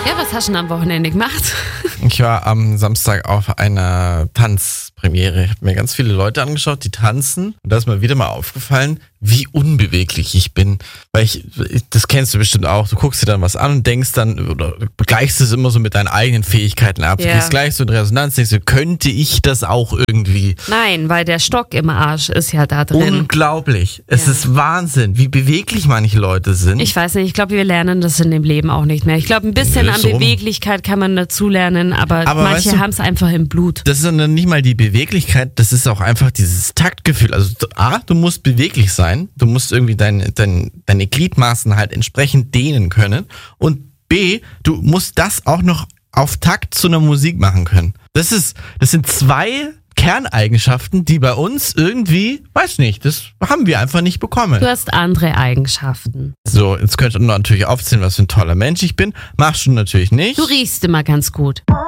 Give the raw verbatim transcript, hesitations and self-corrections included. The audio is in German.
Ja, was hast du denn am Wochenende gemacht? Ich war am Samstag auf einer Tanzpremiere. Ich habe mir ganz viele Leute angeschaut, die tanzen. Und da ist mir wieder mal aufgefallen, wie unbeweglich ich bin. Weil ich, das kennst du bestimmt auch. Du guckst dir dann was an und denkst dann, oder gleichst es immer so mit deinen eigenen Fähigkeiten ab. Du Ja. gehst gleich so in Resonanz, denkst du, könnte ich das auch irgendwie? Nein, weil der Stock im Arsch ist ja da drin. Unglaublich. Es Ja. ist Wahnsinn, wie beweglich manche Leute sind. Ich weiß nicht, ich glaube, wir lernen das in dem Leben auch nicht mehr. Ich glaube, ein bisschen Nö, an so rum. Beweglichkeit kann man dazu lernen, aber, Aber manche weißt du- haben es einfach im Blut. Das ist dann nicht mal die Beweglichkeit, das ist auch einfach dieses Taktgefühl. Also A, du musst beweglich sein, du musst irgendwie dein, dein, deine Gliedmaßen halt entsprechend dehnen können und B, du musst das auch noch auf Takt zu einer Musik machen können. Das ist, das sind zwei Kerneigenschaften, die bei uns irgendwie, weiß nicht, das haben wir einfach nicht bekommen. Du hast andere Eigenschaften. So, jetzt könnt ihr natürlich aufzählen, was für ein toller Mensch ich bin. Machst du natürlich nicht. Du riechst immer ganz gut.